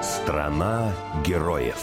Страна героев.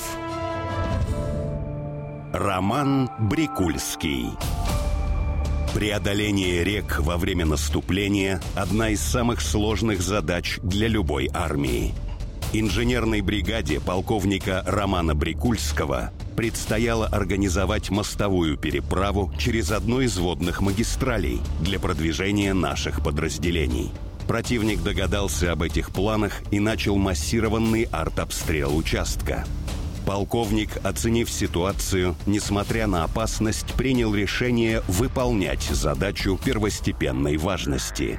Роман Брикульский. Преодоление рек во время наступления – одна из самых сложных задач для любой армии. Инженерной бригаде полковника Романа Брикульского предстояло организовать мостовую переправу через одну из водных магистралей для продвижения наших подразделений. Противник догадался об этих планах и начал массированный артобстрел участка. Полковник, оценив ситуацию, несмотря на опасность, принял решение выполнять задачу первостепенной важности.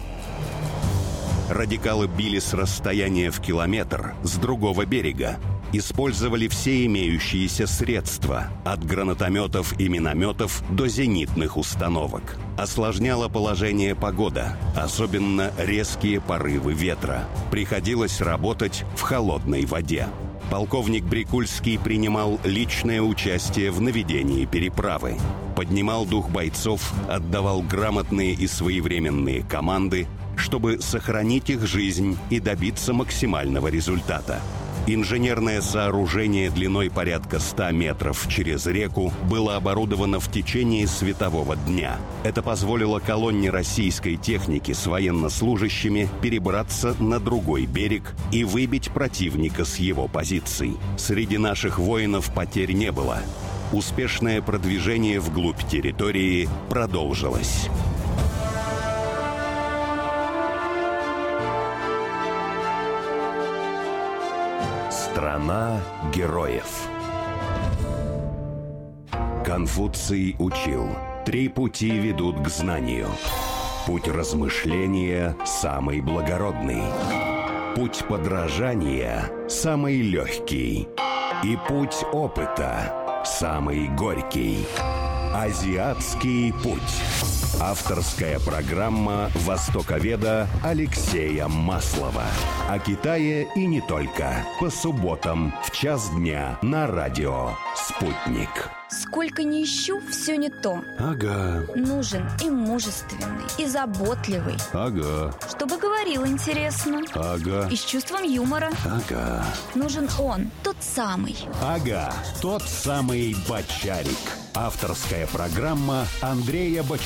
Радикалы били с расстояния в километр с другого берега. Использовали все имеющиеся средства, от гранатометов и минометов до зенитных установок. Осложняла положение погода, особенно резкие порывы ветра. Приходилось работать в холодной воде. Полковник Брикульский принимал личное участие в наведении переправы. Поднимал дух бойцов, отдавал грамотные и своевременные команды, чтобы сохранить их жизнь и добиться максимального результата. Инженерное сооружение длиной порядка 100 метров через реку было оборудовано в течение светового дня. Это позволило колонне российской техники с военнослужащими перебраться на другой берег и выбить противника с его позиций. Среди наших воинов потерь не было. Успешное продвижение вглубь территории продолжилось. Страна героев. Конфуций учил: 3 пути ведут к знанию. Путь размышления самый благородный, путь подражания самый легкий, и путь опыта самый горький. Азиатский путь. Авторская программа востоковеда Алексея Маслова. О Китае и не только. По субботам в 1:00 дня на радио «Спутник». Сколько ни ищу, все не то. Ага. Нужен и мужественный, и заботливый. Ага. Чтобы говорил интересно. Ага. И с чувством юмора. Ага. Нужен он, тот самый. Ага, тот самый Бочарик. Авторская программа Андрея Бочарика.